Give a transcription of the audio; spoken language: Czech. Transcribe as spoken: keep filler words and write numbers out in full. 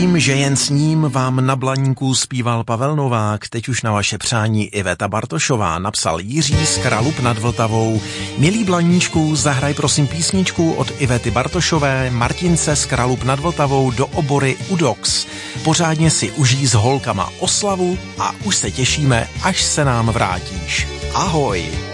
Tím, že jen s ním vám na Blaníku zpíval Pavel Novák, teď už na vaše přání Iveta Bartošová, napsal Jiří z Kralup nad Vltavou. Milý Blaníčku, zahraj prosím písničku od Ivety Bartošové, Martince z Kralup nad Vltavou do obory Udox. Pořádně si užij s holkama oslavu a už se těšíme, až se nám vrátíš. Ahoj!